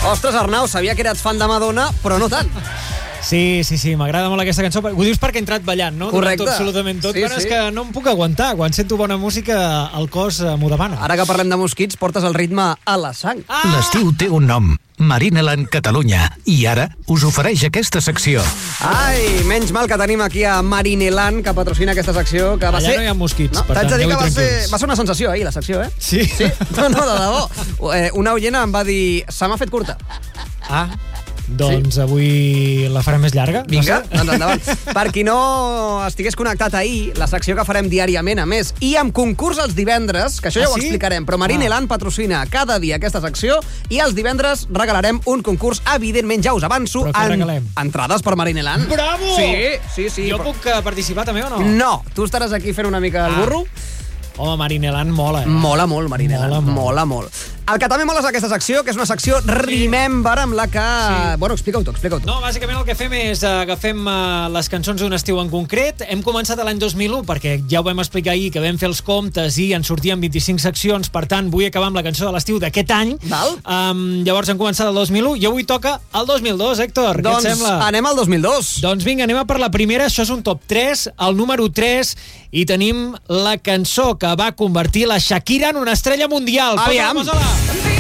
Ostres, Arnau, sabia que eres fan de Madonna, però no tant. Sí, m'agrada molt aquesta cançó. Ho dius perquè he entrat ballant, no? Correcte. Tot, absolutament tot. Sí, Però sí. és que no em puc aguantar. Quan sento bona música, el cos m'ho demana. Ara que parlem de mosquits, portes el ritme a la sang. L'estiu té un nom, Marineland Catalunya, i ara us ofereix aquesta secció. Ai, menys mal que tenim aquí a Marineland, que patrocina aquesta secció, que va Allà ser... no hi ha mosquits, per t'haig tant, de dir que aneu-hi tranquils. va ser una sensació, ahir, la secció, eh? Sí? No, de debò. Una oient em va dir, se m'ha fet curta. Doncs avui la farem més llarga. Vinga, no sé. doncs endavant. Per qui no estigués connectat ahir, la secció que farem diàriament, a més, i amb concurs els divendres, que això ja ho sí? explicarem, però Marineland patrocina cada dia aquesta secció i els divendres regalarem un concurs, evidentment, ja us avanço, Però què regalem? entrades per Marineland. Bravo! Sí. Jo puc participar també o no? No, tu estaràs aquí fent una mica el burro. Home, Marineland mola, eh? Mola molt, Marineland. Mola molt. El que també mola és aquesta secció, que és una secció Remember, amb la que... Bueno, explica-ho tu. No, bàsicament el que fem és agafem les cançons d'un estiu en concret. Hem començat l'any 2001, perquè ja ho vam explicar ahir, que vam fer els comptes i en sortien 25 seccions, per tant, vull acabar amb la cançó de l'estiu d'aquest any. Val. Llavors hem començat el 2001 i avui toca el 2002, Héctor. Què et sembla? Doncs anem al 2002. Doncs vinga, anem a per la primera. Això és un top 3, el número 3, i tenim la cançó que va convertir la Shakira en una estrella mundial. Aviam. Posa-la.